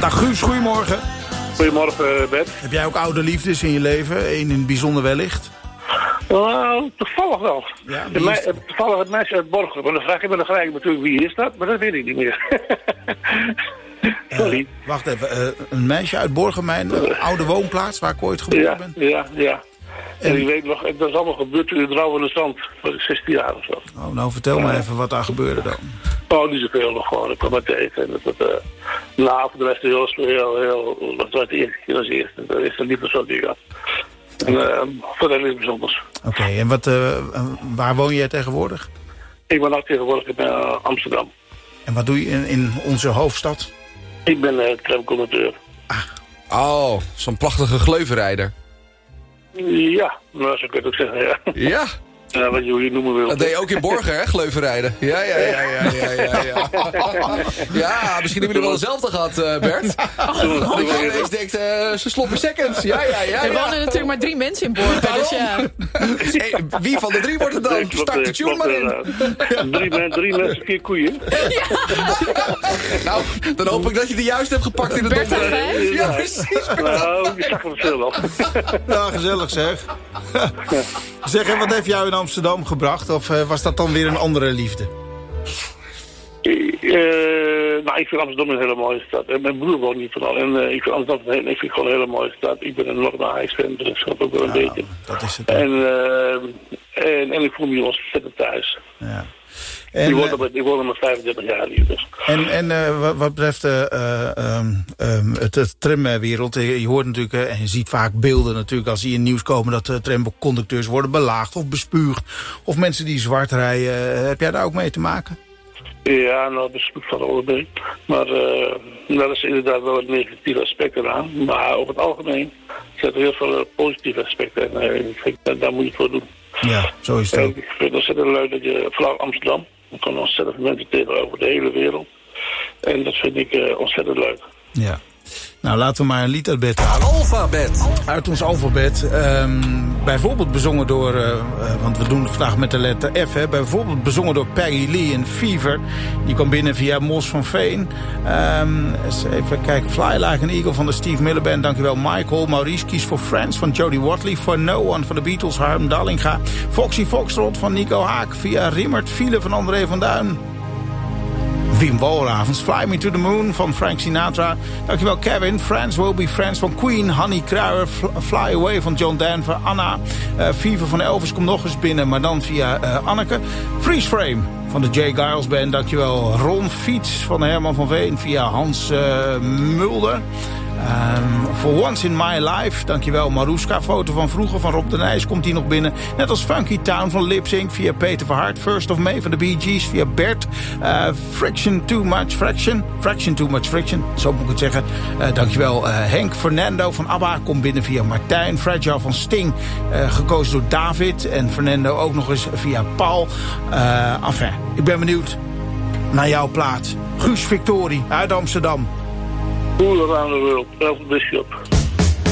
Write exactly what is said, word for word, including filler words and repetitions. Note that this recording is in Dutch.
Dag Guus, goedemorgen. Goedemorgen, Bert. Heb jij ook oude liefdes in je leven? Eén in het bijzonder wellicht? Nou, toevallig wel. Ja, de mei- toevallig het meisje uit Borger. Maar dan vraag ik me dan gelijk natuurlijk wie is dat, maar dat weet ik niet meer. Sorry. Uh, wacht even, uh, een meisje uit Borgen, mijn uh, oude woonplaats, waar ik ooit geboren ja, ben? Ja, ja. En, en ik weet nog, dat is allemaal gebeurd in het Drouwende Zand, voor zestien jaar of zo. Oh, nou vertel uh, me even wat daar gebeurde dan. Oh, niet zoveel nog gewoon. Ik kwam maar tegen. En dat, dat, uh, nou, voor de rest heel, heel, heel, dat was de eerste keer als eerste. Dat is een liefde zo die gehad. En uh, voor de rest is bijzonders. Oké, okay, en wat, uh, waar woon jij tegenwoordig? Ik ben ook tegenwoordig in uh, Amsterdam. En wat doe je in, in onze hoofdstad? Ik ben uh, tramconducteur. Ah. Oh, zo'n prachtige gleuvenrijder. Ja, nou, zo kun je het ook zeggen, ja. Ja? Ja, wat je, hoe je het noemen wil. Dat deed je ook in Borger, hè, gleuvenrijden. Ja, ja, ja, ja, ja, ja, ja. Ja, misschien hebben jullie wel dezelfde gehad, uh, Bert. Oh, dat je ineens denkt, uh, ze sloppen seconds. Ja, ja, ja. Er wonen ja. natuurlijk maar drie mensen in Borger, dus ja. Hey, wie van de drie wordt het dan? Nee, Start de tune maar in. Drie, men, drie mensen, vier koeien. Ja. Nou, dan hoop ik dat je de juist hebt gepakt in het Bert donker. vijf? Ja, precies. Nou, je zag het veel wel. Ja, gezellig zeg. Zeg, en wat heeft jou in Amsterdam gebracht? Of uh, was dat dan weer een andere liefde? Uh, nou, ik vind Amsterdam een hele mooie stad. En mijn broer woont niet van al. En uh, ik vind Amsterdam een, ik vind gewoon een hele mooie stad. Ik ben een enorme Ajax-fan, dus ik schat ook wel een ja, beetje. Dat is het. En, uh, en, en ik voel me ontzettend thuis. Ja. En, ik, woon er, ik woon er maar vijfendertig jaar hier. Dus. En, en uh, wat, wat betreft uh, um, um, het, het tramwereld, je hoort natuurlijk uh, en je ziet vaak beelden natuurlijk als die in het nieuws komen dat uh, tramconducteurs worden belaagd of bespuugd. Of mensen die zwart rijden. Uh, heb jij daar ook mee te maken? Ja, nou, dat is van allebei. Maar uh, dat is inderdaad wel een negatief aspect eraan. Maar over het algemeen zitten heel veel uh, positieve aspecten. En uh, ik vind, uh, daar moet je het voor doen. Ja, zo is het ook. Ik vind het ontzettend leuk dat je, vooral Amsterdam, er komen ontzettend veel mensen tegen over de hele wereld. En dat vind ik uh, ontzettend leuk. Ja. Nou, laten we maar een lied uit bed halen. Alfabet. Uit ons alfabet. Um, bijvoorbeeld bezongen door, uh, uh, want we doen het vandaag met de letter F. Hè, bijvoorbeeld bezongen door Peggy Lee in Fever. Die kwam binnen via Mos van Veen. Um, even kijken. Fly Like an Eagle van de Steve Miller Band. Dankjewel Michael. Maurice kiest voor Friends van Jodie Watley. For No One van de Beatles. Harm Dallinga. Foxy Foxtrot van Nico Haak. Via Rimmert. File van André van Duin. Wim Walravens, Fly Me to the Moon van Frank Sinatra. Dankjewel Kevin. Friends Will Be Friends van Queen. Honey Kruijer, Fly Away van John Denver. Anna, uh, Fever van Elvis komt nog eens binnen, maar dan via uh, Anneke. Freeze Frame van de Jay Giles Band. Dankjewel Ron Fiets van Herman van Veen via Hans uh, Mulder. Um, For Once in My Life, dankjewel Maruska. Foto van vroeger van Rob de Nijs komt hier nog binnen. Net als Funky Town van Lip Sync via Peter Verhart. First of May van de Bee Gees via Bert. Uh, Friction Too Much Fraction. Fraction Too Much Friction, zo moet ik het zeggen. Uh, dankjewel uh, Henk Fernando van ABBA komt binnen via Martijn. Fragile van Sting, uh, gekozen door David. En Fernando ook nog eens via Paul. Uh, enfin, ik ben benieuwd naar jouw plaat. Guus Victorie uit Amsterdam. All around the world, Elvis Bishop.